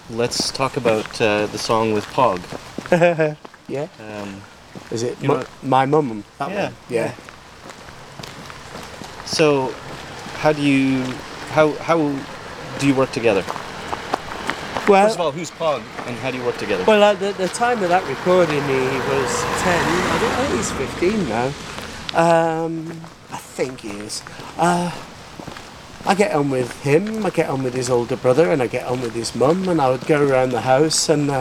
let's talk about the song with Pog. Yeah. Um, Is it you know- My Mum? That Yeah, one? Yeah. So, how do you work together? Well, First of all, who's Pog, and how do you work together? well, at the time of that recording, he was 10. I think he's 15 now. I think he is. I get on with him, I get on with his older brother, and I get on with his mum, and I would go around the house, and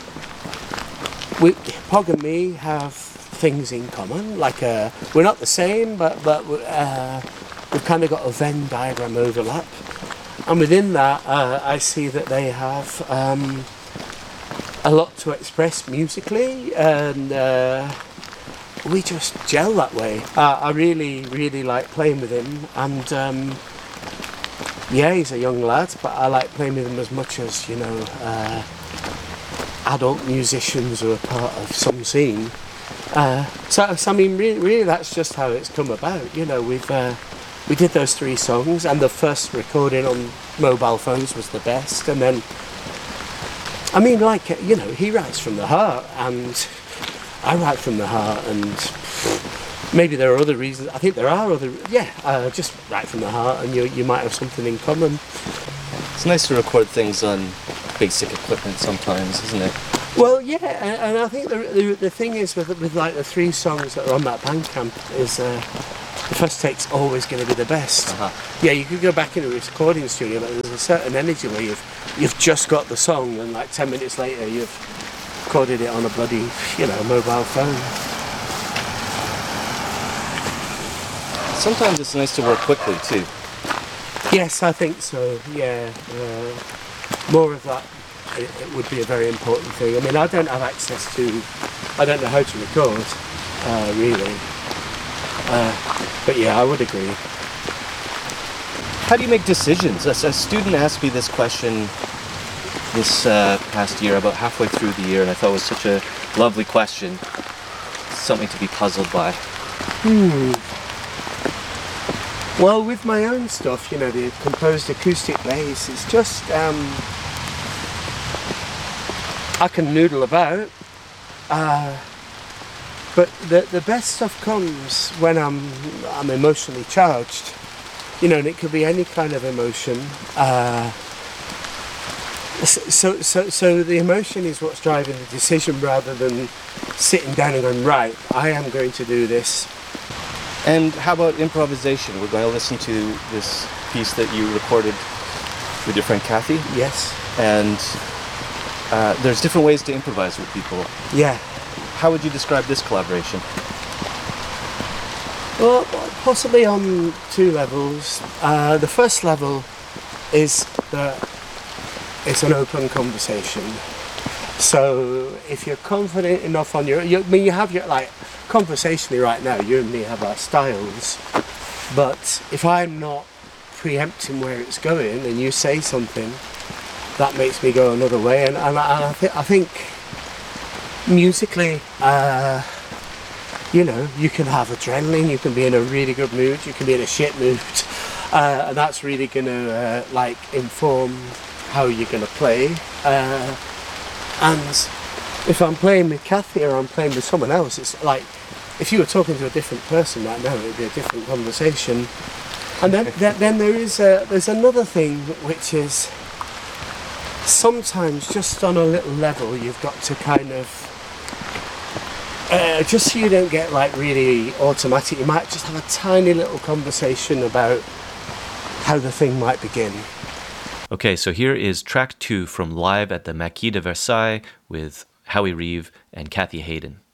Pog and me have things in common. Like, we're not the same, but we've kind of got a Venn diagram overlap. And within that, I see that they have a lot to express musically, and we just gel that way. I really, really like playing with him, and yeah, he's a young lad, but I like playing with him as much as, adult musicians who are part of some scene. So I mean, really, that's just how it's come about. We did those 3 songs, and the first recording on mobile phones was the best. And then, I mean, he writes from the heart, and I write from the heart, and maybe there are other reasons. I think there are other. Yeah, just write from the heart, and you might have something in common. It's nice to record things on basic equipment sometimes, isn't it? Well, yeah, and I think the thing is with like the 3 songs that are on that Bandcamp is the first take's always going to be the best. Uh-huh. Yeah, you could go back in a recording studio, but there's a certain energy where you've just got the song, and like 10 minutes later you've recorded it on a bloody mobile phone. Sometimes it's nice to work quickly too. Yes, I think so. Yeah, more of that. It would be a very important thing. I mean, I don't have access to. I don't know how to record, really. But yeah, I would agree. How do you make decisions? A student asked me this question this past year, about halfway through the year, and I thought it was such a lovely question. Something to be puzzled by. Well, with my own stuff, the composed acoustic bass, it's just I can noodle about, but the best stuff comes when I'm emotionally charged, and it could be any kind of emotion. So the emotion is what's driving the decision, rather than sitting down and going, right, I am going to do this. And how about improvisation? We're going to listen to this piece that you recorded with your friend Kathy. Yes. And there's different ways to improvise with people. Yeah. How would you describe this collaboration? Well, possibly on 2 levels. The first level is that it's an open conversation. So if you're confident enough on you have your, conversationally right now, you and me have our styles, but if I'm not preempting where it's going and you say something, that makes me go another way, and I think musically, you can have adrenaline, you can be in a really good mood, you can be in a shit mood, and that's really going to inform how you're going to play. And if I'm playing with Kathy or I'm playing with someone else, it's like if you were talking to a different person right now, it would be a different conversation. And then there's another thing, which is sometimes just on a little level you've got to kind of just so you don't get really automatic, you might just have a tiny little conversation about how the thing might begin. Okay, so here is track 2 from Live at the Maquis de Versailles with Howie Reeve and Kathy Hayden.